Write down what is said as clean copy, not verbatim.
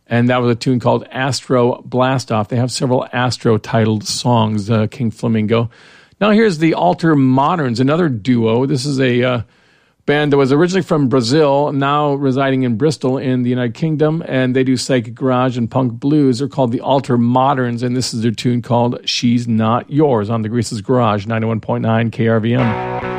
And that was a tune called Astro Blastoff. They have several Astro-titled songs, King Flamingo. Now here's the Alter Moderns, another duo. This is a band that was originally from Brazil, now residing in Bristol in the United Kingdom, and they do psychic garage and punk blues. They're called the Alter Moderns, and this is their tune called She's Not Yours on the Grease's Garage, 91.9 KRVM.